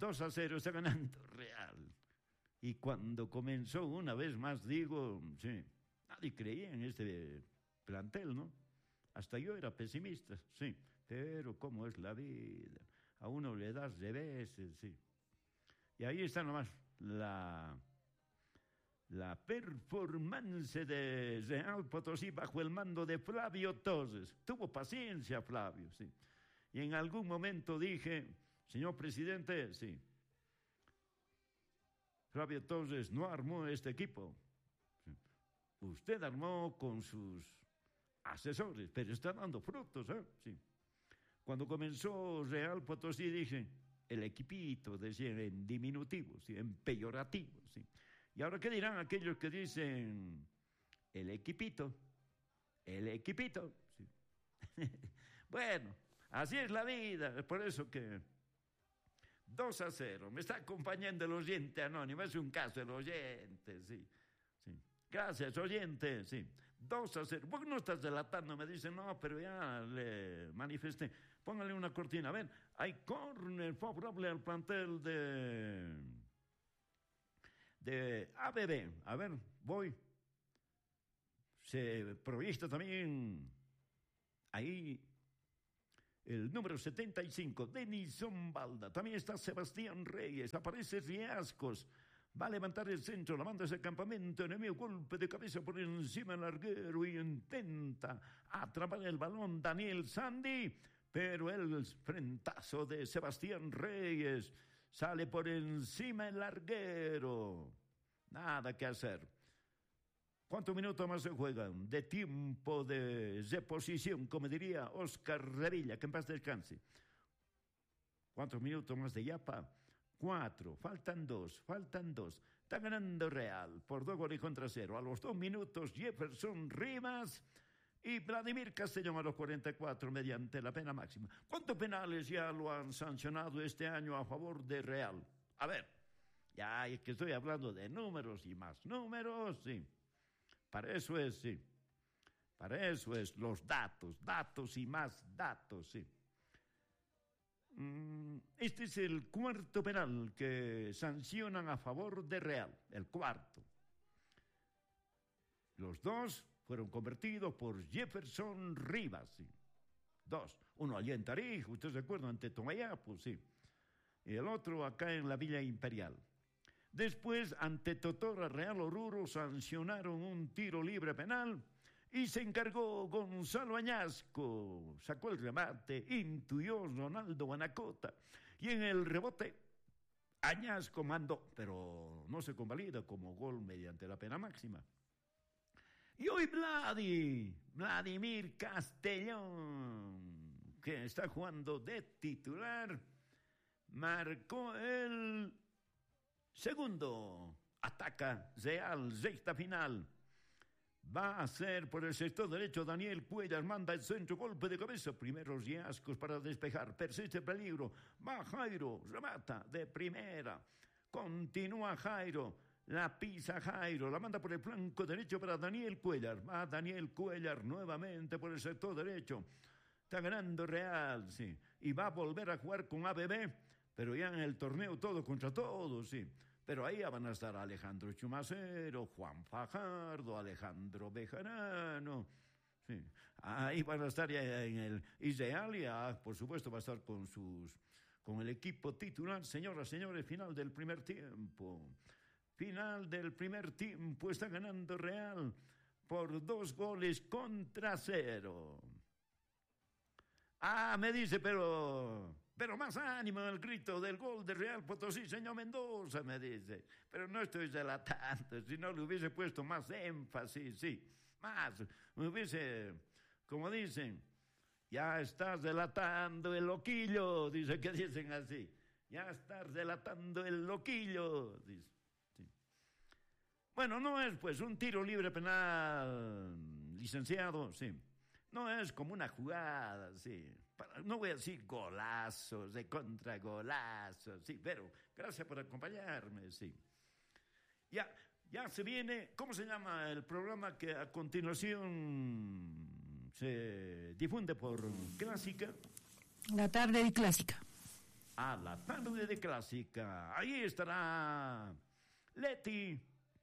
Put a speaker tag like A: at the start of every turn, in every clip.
A: 2-0 está ganando Real. Y cuando comenzó una vez más, digo, sí, nadie creía en este plantel, ¿no? Hasta yo era pesimista, sí, pero cómo es la vida, a uno le das reveses, sí. Y ahí está nomás la performance de Real Potosí bajo el mando de Flavio Torres. Tuvo paciencia Flavio, sí. Y en algún momento dije, señor presidente, sí, Flavio Torres no armó este equipo. Sí. Usted armó con sus asesores, pero está dando frutos, ¿eh? Sí. Cuando comenzó Real Potosí dije, el equipito, decían en diminutivo, ¿sí? En peyorativo, sí. ¿Y ahora qué dirán aquellos que dicen el equipito? El equipito, sí. Bueno, así es la vida, es por eso que 2-0, me está acompañando el oyente anónimo, es un caso el oyente, sí, sí. Gracias, oyente, sí. 2-0. ¿Por qué no estás delatando? Me dice, no, pero ya le manifesté. Póngale una cortina. A ver, hay córner favorable al plantel de ABB. A ver, voy. Se proyecta también ahí el número 75, Denison Balda. También está Sebastián Reyes. Aparece Riascos. Va a levantar el centro, la manda ese campamento enemigo, golpe de cabeza por encima del larguero y intenta atrapar el balón Daniel Sandy, pero el frentazo de Sebastián Reyes sale por encima el larguero. Nada que hacer. ¿Cuántos minutos más se juegan? De tiempo de reposición, como diría Oscar Revilla, que en paz descanse. ¿Cuántos minutos más de Yapa? 4, faltan 2. Está ganando Real por 2-0. A los 2 minutos, Jefferson Rivas y Vladimir Castellón a los 44 mediante la pena máxima. ¿Cuántos penales ya lo han sancionado este año a favor de Real? A ver, ya es que estoy hablando de números y más números, sí. Para eso es, sí. Para eso es los datos y más datos, sí. Este es el cuarto penal que sancionan a favor de Real, el cuarto. Los 2 fueron convertidos por Jefferson Rivas, sí. 2, uno allá en Tarija, ¿ustedes se acuerdan? Ante Tomayapo, sí. Y el otro acá en la Villa Imperial. Después, ante Totora Real Oruro, sancionaron un tiro libre penal. Y se encargó Gonzalo Añasco, sacó el remate, intuyó Ronaldo Guanacota. Y en el rebote, Añasco mandó, pero no se convalida como gol mediante la pena máxima. Y hoy Vladimir Castellón, que está jugando de titular, marcó el segundo. Ataca Real, sexta final. Va a ser por el sector derecho Daniel Cuellar, manda el centro, golpe de cabeza, primeros riesgos para despejar, persiste el peligro, va Jairo, remata de primera, continúa Jairo, la pisa Jairo, la manda por el flanco derecho para Daniel Cuellar, va Daniel Cuellar nuevamente por el sector derecho, está ganando Real, sí, y va a volver a jugar con ABB, pero ya en el torneo todo contra todo, sí. Pero ahí van a estar Alejandro Chumacero, Juan Fajardo, Alejandro Bejarano. Sí. Ahí van a estar ya en el Israelia, por supuesto va a estar con el equipo titular. Señoras, señores, final del primer tiempo. Final del primer tiempo, está ganando Real por 2-0. Me dice, pero más ánimo el grito del gol de Real Potosí, señor Mendoza, me dice. Pero no estoy relatando, si no le hubiese puesto más énfasis, sí, más, me hubiese, como dicen, ya estás delatando el loquillo, dice que dicen así, ya estás delatando el loquillo, dice. Sí. Bueno, no es pues un tiro libre penal, licenciado, sí. No es como una jugada, sí. No voy a decir golazos, de contragolazos, sí, pero gracias por acompañarme, sí. Ya se viene, ¿cómo se llama el programa que a continuación se difunde por Clásica?
B: La tarde de Clásica.
A: a la tarde de clásica. Ahí estará Leti,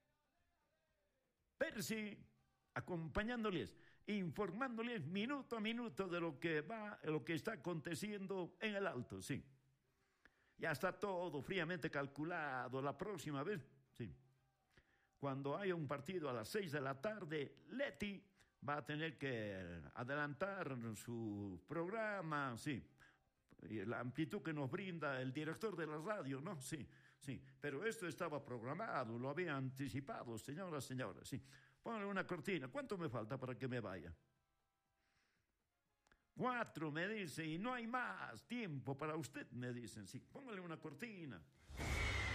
A: Percy, acompañándoles, informándoles minuto a minuto de lo que va, lo que está aconteciendo en el Alto, sí. Ya está todo fríamente calculado. La próxima vez, sí, cuando haya un partido a las 6 de la tarde, Leti va a tener que adelantar su programa, sí, y la amplitud que nos brinda el director de la radio, ¿no? Sí, sí, pero esto estaba programado, lo había anticipado, señoras, sí. Póngale una cortina. ¿Cuánto me falta para que me vaya? 4, me dice, y no hay más tiempo para usted, me dicen. Sí, póngale una cortina.